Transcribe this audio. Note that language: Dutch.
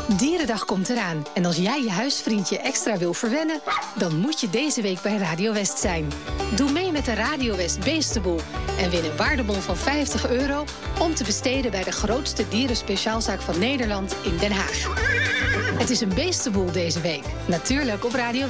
Dierendag komt eraan. En als jij je huisvriendje extra wil verwennen, dan moet je deze week bij Radio West zijn. Doe mee met de Radio West Beestenboel en win een waardebon van €50 om te besteden bij de grootste dierenspeciaalzaak van Nederland in Den Haag. Het is een beestenboel deze week. Natuurlijk op Radio West.